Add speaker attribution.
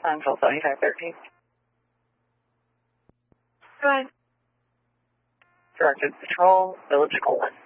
Speaker 1: Until 7513.
Speaker 2: Go ahead.
Speaker 1: Directed Patrol, Village Colon.